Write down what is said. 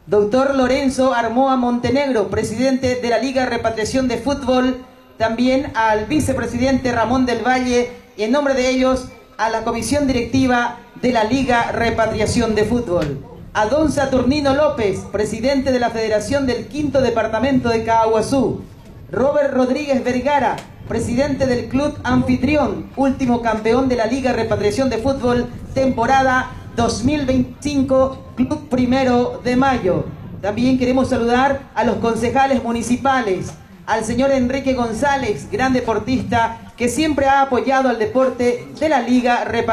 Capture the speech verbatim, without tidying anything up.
Doctor Lorenzo Armoa Montenegro, presidente de la Liga Repatriación de Fútbol, también al vicepresidente Ramón del Valle, y en nombre de ellos a la comisión directiva de la Liga Repatriación de Fútbol. A don Saturnino López, presidente de la Federación del Quinto Departamento de Caaguazú. Robert Rodríguez Vergara, presidente del Club Anfitrión, último campeón de la Liga Repatriación de Fútbol, temporada dos mil veinticinco, Club Primero de Mayo. También queremos saludar a los concejales municipales, al señor Enrique González, gran deportista, que siempre ha apoyado al deporte de la Liga Repatriación.